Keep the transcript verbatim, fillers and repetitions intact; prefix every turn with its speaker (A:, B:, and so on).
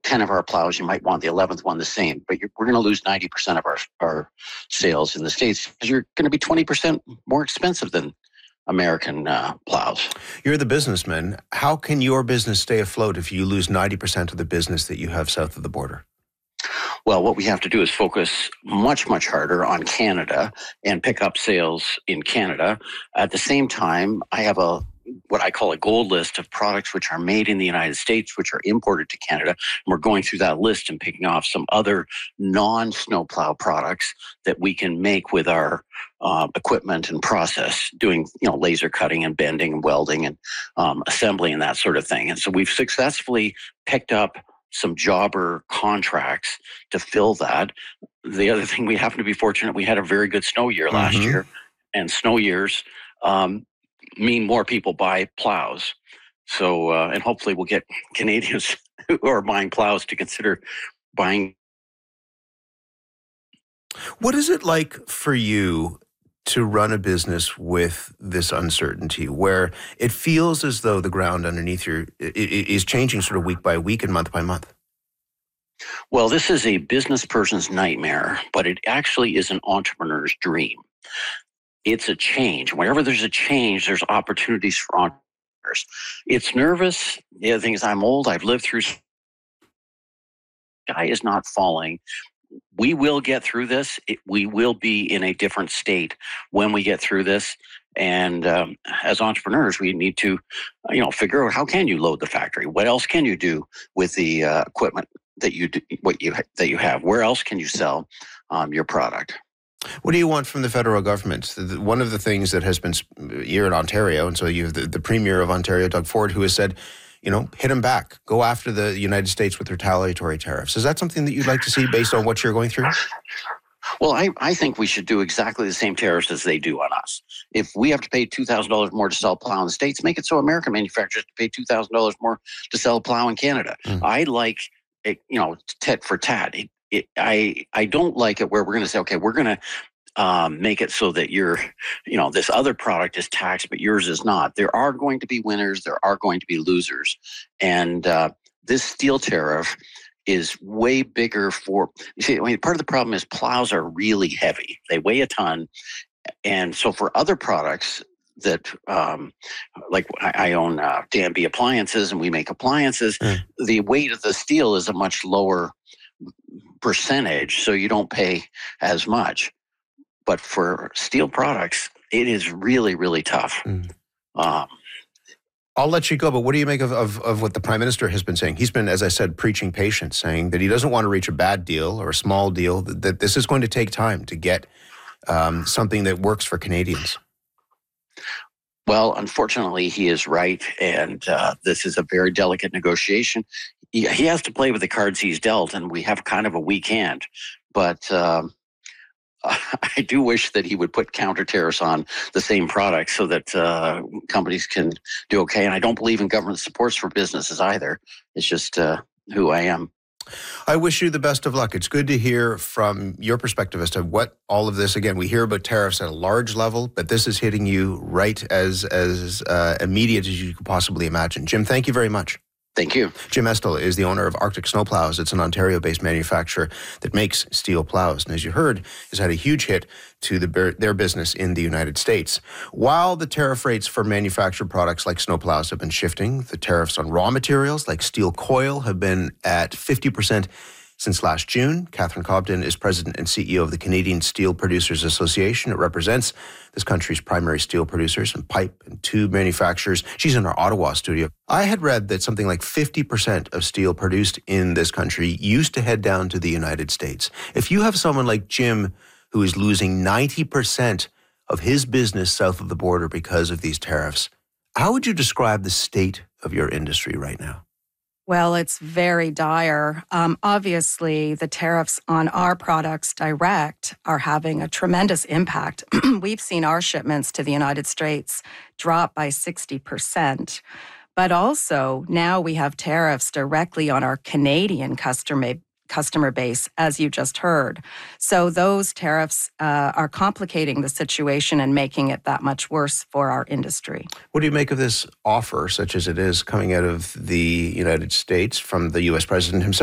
A: ten of our plows, you might want the eleventh one the same, but you're, we're going to lose ninety percent of our, our sales in the States because you're going to be twenty percent more expensive than American uh, plows.
B: You're the businessman. How can your business stay afloat if you lose ninety percent of the business that you have south of the border?
A: Well, what we have to do is focus much, much harder on Canada and pick up sales in Canada. At the same time, I have a what I call a gold list of products which are made in the United States, which are imported to Canada. And we're going through that list and picking off some other non-snowplow products that we can make with our uh, equipment and process, doing you know laser cutting and bending and welding and um, assembly and that sort of thing. And so we've successfully picked up some jobber contracts to fill that. The other thing, we happen to be fortunate, we had a very good snow year last mm-hmm. year, and snow years um, mean more people buy plows. So, uh, and hopefully we'll get Canadians who are buying plows to consider buying.
B: What is it like for you to run a business with this uncertainty, where it feels as though the ground underneath you is changing sort of week by week and month by month?
A: Well, this is a business person's nightmare, but it actually is an entrepreneur's dream. It's a change. Whenever there's a change, there's opportunities for entrepreneurs. It's nervous. The other thing is I'm old. I've lived through. Sky is not falling. We will get through this. It, we will be in a different state when we get through this. And um, as entrepreneurs, we need to, you know, figure out how can you load the factory? What else can you do with the uh, equipment that you do, what you that you have? Where else can you sell um, your product?
B: What do you want from the federal government? One of the things that has been here in Ontario, and so you have the, the Premier of Ontario, Doug Ford, who has said, you know, hit them back. Go after the United States with retaliatory tariffs. Is that something that you'd like to see based on what you're going through?
A: Well, I, I think we should do exactly the same tariffs as they do on us. If we have to pay two thousand dollars more to sell a plow in the States, make it so American manufacturers have to pay two thousand dollars more to sell a plow in Canada. Mm. I like, it, you know, tit for tat. It, it, I, I don't like it where we're going to say, okay, we're going to Um, make it so that your, you know, this other product is taxed, but yours is not. There are going to be winners. There are going to be losers. And uh, this steel tariff is way bigger for, you see, I mean, part of the problem is plows are really heavy. They weigh a ton. And so for other products that, um, like I, I own uh, Danby Appliances and we make appliances, mm. the weight of the steel is a much lower percentage, so you don't pay as much. But for steel products, it is really, really tough. Mm. Um,
B: I'll let you go, but what do you make of, of, of what the Prime Minister has been saying? He's been, as I said, preaching patience, saying that he doesn't want to reach a bad deal or a small deal, that, that this is going to take time to get um, something that works for Canadians.
A: Well, unfortunately, he is right, and uh, this is a very delicate negotiation. He, he has to play with the cards he's dealt, and we have kind of a weak hand. But um, I do wish that he would put counter tariffs on the same products so that uh, companies can do okay. And I don't believe in government supports for businesses either. It's just uh, who I am.
B: I wish you the best of luck. It's good to hear from your perspective as to what all of this, again, we hear about tariffs at a large level, but this is hitting you right as, as uh, immediate as you could possibly imagine. Jim, thank you very much.
A: Thank you.
B: Jim Estill is the owner of Arctic Snowplows. It's an Ontario-based manufacturer that makes steel plows. And as you heard, has had a huge hit to the, their business in the United States. While the tariff rates for manufactured products like snowplows have been shifting, the tariffs on raw materials like steel coil have been at fifty percent since last June. Catherine Cobden is president and C E O of the Canadian Steel Producers Association. It represents this country's primary steel producers and pipe and tube manufacturers. She's in our Ottawa studio. I had read that something like fifty percent of steel produced in this country used to head down to the United States. If you have someone like Jim who is losing ninety percent of his business south of the border because of these tariffs, how would you describe the state of your industry right now?
C: Well, it's very dire. Um, obviously, the tariffs on our products direct are having a tremendous impact. We've seen our shipments to the United States drop by sixty percent. But also, now we have tariffs directly on our Canadian customer customer base, as you just heard. So those tariffs uh, are complicating the situation and making it that much worse for our industry.
B: What do you make of this offer, such as it is, coming out of the United States from the U S president himself?